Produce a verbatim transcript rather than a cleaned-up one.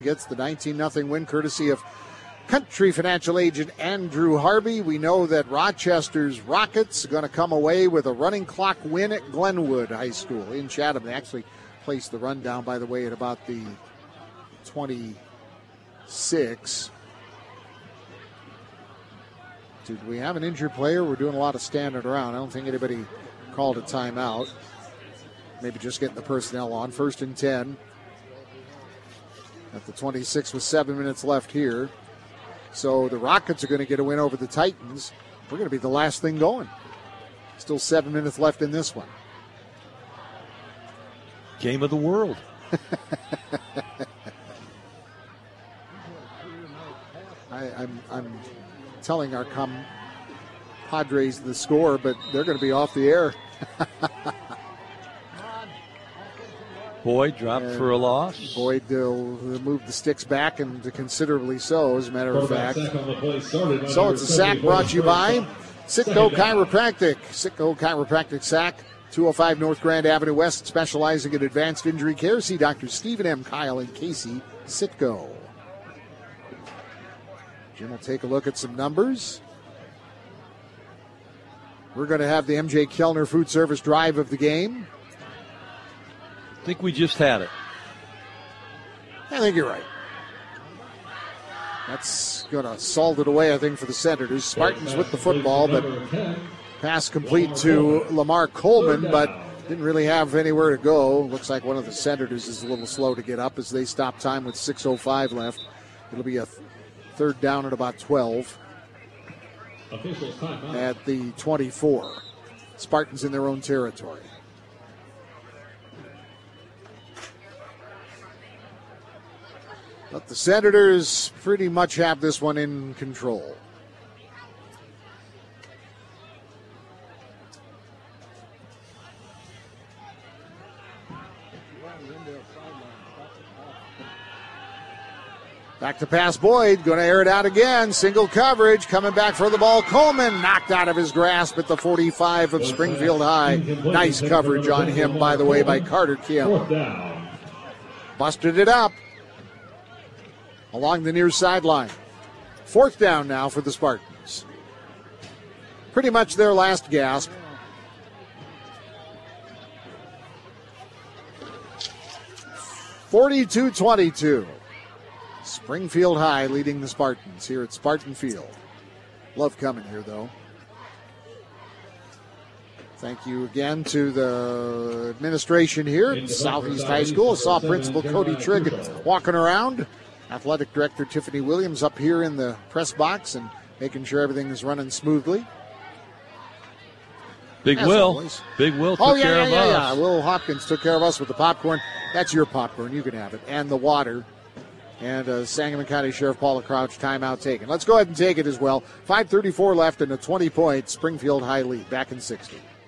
Gets the nineteen nothing win courtesy of Country Financial Agent Andrew Harvey. We know that Rochester's Rockets are going to come away with a running clock win at Glenwood High School in Chatham. They actually placed the run down, by the way, at about the twenty-six. Did we have an injured player? We're doing a lot of standing around. I don't think anybody called a timeout. Maybe just getting the personnel on. First and ten. At the twenty-six with seven minutes left here. So the Rockets are going to get a win over the Titans. We're going to be the last thing going. Still seven minutes left in this one. Game of the world. I, I'm, I'm telling our compadres the score, but they're going to be off the air. Boyd dropped and for a loss. Boyd will move the sticks back, and considerably so, as a matter of fact. So it's a sack brought to you by Sitco Chiropractic. Sitco Chiropractic sack, two oh five North Grand Avenue West, specializing in advanced injury care. See Doctors Stephen M. Kyle and Casey Sitco. Jim will take a look at some numbers. We're going to have the M J Kellner Food Service drive of the game. I think we just had it. I think you're right. That's going to salt it away, I think, for the Senators. Spartans with the football, but pass complete to Lamar Coleman, but didn't really have anywhere to go. Looks like one of the Senators is a little slow to get up as they stop time with six oh five left. It'll be a th- third down at about twelve at the twenty-four. Spartans in their own territory. But the Senators pretty much have this one in control. Back to pass Boyd, going to air it out again. Single coverage, coming back for the ball. Coleman knocked out of his grasp at the forty-five of Springfield High. Nice coverage on him, by the way, by Carter Kim. Busted it up along the near sideline. Fourth down now for the Spartans. Pretty much their last gasp. forty-two twenty-two. Springfield High leading the Spartans here at Spartan Field. Love coming here, though. Thank you again to the administration here at Southeast High School. I saw Principal Cody Trigg walking around. Athletic Director Tiffany Williams up here in the press box and making sure everything is running smoothly. Big As Will. Always. Big Will took oh, yeah, care yeah, of yeah, us. Yeah. Will Hopkins took care of us with the popcorn. That's your popcorn. You can have it. And the water. And uh, Sangamon County Sheriff Paula Crouch timeout taken. Let's go ahead and take it as well. five thirty-four left and a twenty-point Springfield High lead. Back in sixty.